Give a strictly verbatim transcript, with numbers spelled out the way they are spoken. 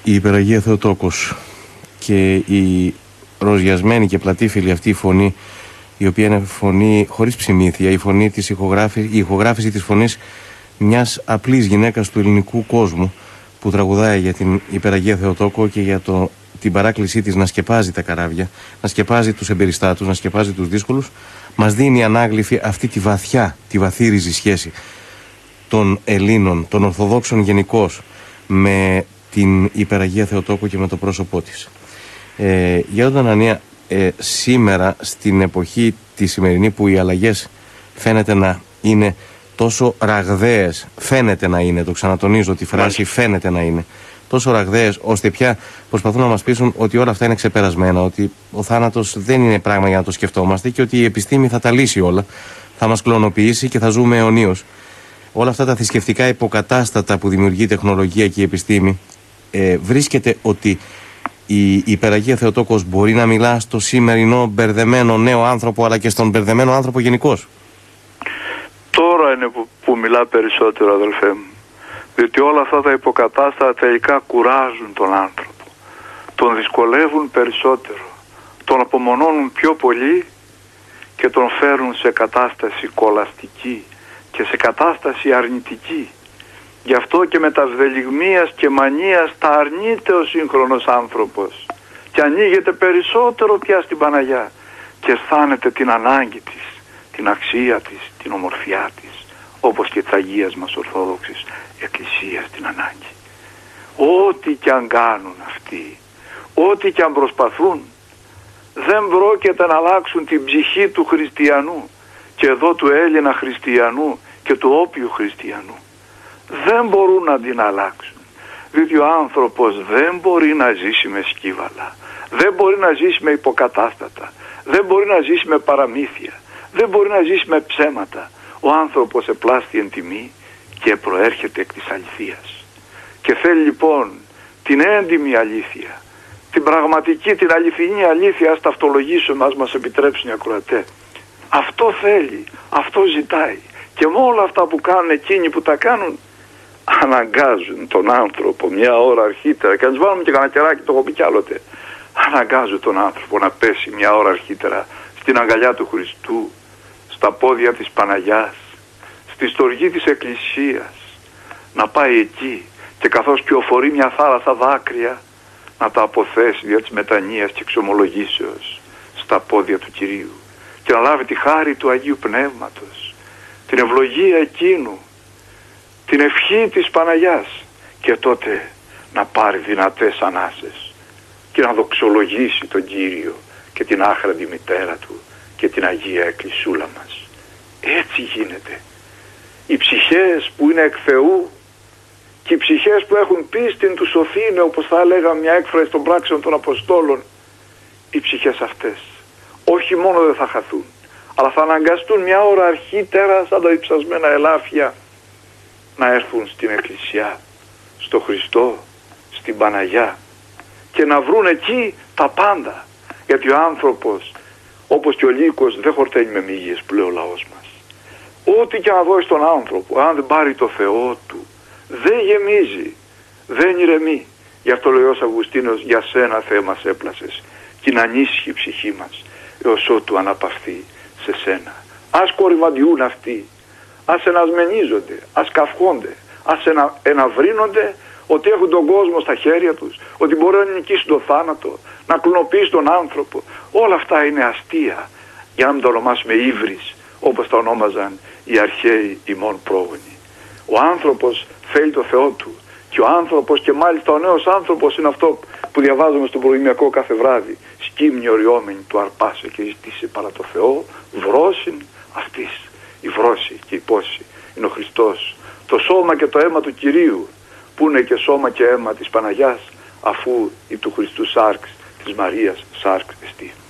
η Υπεραγία Θεοτόκος και η ροζιασμένη και πλατήφιλη αυτή η φωνή, η οποία είναι φωνή χωρίς ψημήθεια, η φωνή της ηχογράφη, η ηχογράφηση της φωνής μιας απλής γυναίκας του ελληνικού κόσμου που τραγουδάει για την Υπεραγία Θεοτόκο και για το, την παράκλησή της να σκεπάζει τα καράβια, να σκεπάζει τους εμπεριστάτους, να σκεπάζει τους δύσκολους, μας δίνει ανάγλυφη αυτή τη βαθιά, τη βαθύριζη σχέση των Ελλήνων, των Ορθοδόξων γενικώς, με την Υπεραγία Θεοτόκο και με το πρόσωπό της. Ε, Γέροντα Ανανία, ε, σήμερα στην εποχή τη σημερινή που οι αλλαγές φαίνεται να είναι τόσο ραγδαίες, φαίνεται να είναι, το ξανατονίζω τη φράση φαίνεται να είναι, τόσο ραγδαίες ώστε πια προσπαθούν να μας πείσουν ότι όλα αυτά είναι ξεπερασμένα, ότι ο θάνατος δεν είναι πράγμα για να το σκεφτόμαστε και ότι η επιστήμη θα τα λύσει όλα, θα μας κλωνοποιήσει και θα ζούμε αιωνίως. Όλα αυτά τα θρησκευτικά υποκατάστατα που δημιουργεί η τεχνολογία και η επιστήμη, ε, βρίσκεται ότι η Υπεραγία Θεοτόκος μπορεί να μιλά στο σημερινό μπερδεμένο νέο άνθρωπο, αλλά και στον μπερδεμένο άνθρωπο γενικώς? Τώρα είναι που, που μιλά περισσότερο, αδελφέ μου. Διότι όλα αυτά τα υποκατάστατα τελικά κουράζουν τον άνθρωπο. Τον δυσκολεύουν περισσότερο. Τον απομονώνουν πιο πολύ και τον φέρουν σε κατάσταση κολαστική και σε κατάσταση αρνητική. Γι' αυτό και με τα βδελιγμίας και μανίας τα αρνείται ο σύγχρονος άνθρωπος και ανοίγεται περισσότερο πια στην Παναγιά και αισθάνεται την ανάγκη της, την αξία της, την ομορφιά της, όπως και της Αγίας μας Ορθόδοξης Εκκλησίας την ανάγκη. Ό,τι κι αν κάνουν αυτοί, ό,τι κι αν προσπαθούν, δεν πρόκειται να αλλάξουν την ψυχή του χριστιανού, και εδώ του Έλληνα χριστιανού και του όποιου χριστιανού. Δεν μπορούν να την αλλάξουν, διότι ο άνθρωπος δεν μπορεί να ζήσει με σκύβαλα, δεν μπορεί να ζήσει με υποκατάστατα, δεν μπορεί να ζήσει με παραμύθια, δεν μπορεί να ζήσει με ψέματα. Ο άνθρωπος επλάστη εν τιμή και προέρχεται εκ της αληθείας και θέλει λοιπόν την έντιμη αλήθεια, την πραγματική, την αληθινή αλήθεια. Ας ταυτολογήσουμε, ας μας επιτρέψουν οι ακροατές. Αυτό θέλει, αυτό ζητάει, και με όλα αυτά που κάνουν εκείνοι που τα κάνουν, αναγκάζουν τον άνθρωπο μια ώρα αρχίτερα, και αν βάλουμε και κανένα κεράκι, το έχω πει κι άλλοτε, αναγκάζουν τον άνθρωπο να πέσει μια ώρα αρχίτερα στην αγκαλιά του Χριστού, στα πόδια της Παναγιάς, στη στοργή της Εκκλησίας, να πάει εκεί και καθώς κυοφορεί μια θάλασσα δάκρυα να τα αποθέσει δια της μετανοίας και εξομολογήσεως στα πόδια του Κυρίου και να λάβει τη χάρη του Αγίου Πνεύματος, την ευλογία εκείνου, την ευχή της Παναγιάς, και τότε να πάρει δυνατές ανάσες και να δοξολογήσει τον Κύριο και την άχραντη μητέρα του και την Αγία Εκκλησούλα μας. Έτσι γίνεται. Οι ψυχές που είναι εκ Θεού και οι ψυχές που έχουν πίστην του σωθήνε, όπως θα έλεγα μια έκφραση των πράξεων των Αποστόλων, οι ψυχές αυτές όχι μόνο δεν θα χαθούν, αλλά θα αναγκαστούν μια ώρα αρχίτερα, σαν τα υψασμένα ελάφια, να έρθουν στην Εκκλησιά, στο Χριστό, στην Παναγιά, και να βρουν εκεί τα πάντα. Γιατί ο άνθρωπος, όπως και ο λύκος, δεν χορταίνει με μύγες, που λέει ο λαός μας. Ό,τι και να δώσει στον άνθρωπο, αν δεν πάρει το Θεό του, δεν γεμίζει, δεν ηρεμεί. Γι' αυτό λέει ο Αυγουστίνος, για σένα Θεέ μας έπλασες, και να ανήσυχη η ψυχή μας, έως ότου αναπαυθεί σε σένα. Ας κορυβαντιούν αυτοί, ας ενασμενίζονται, ας καυχόνται, ας ενα, εναυρύνονται ότι έχουν τον κόσμο στα χέρια τους, ότι μπορεί να νικήσουν τον θάνατο, να κλωνοποιήσουν τον άνθρωπο. Όλα αυτά είναι αστεία, για να μην το ονομάσουμε ύβρις, όπως τα ονόμαζαν οι αρχαίοι ημών πρόγονοι. Ο άνθρωπος θέλει το Θεό του, και ο άνθρωπος, και μάλιστα ο νέος άνθρωπος, είναι αυτό που διαβάζουμε στον προημιακό κάθε βράδυ. Σκύμνη οριόμενη του αρπάσε και ζητήσε παρά το Θεό βρόσιν αυτής. Η βρώση και η πόση είναι ο Χριστός, το σώμα και το αίμα του Κυρίου, που είναι και σώμα και αίμα της Παναγιάς, αφού η του Χριστού σάρξ, της Μαρίας σάρξ εστί.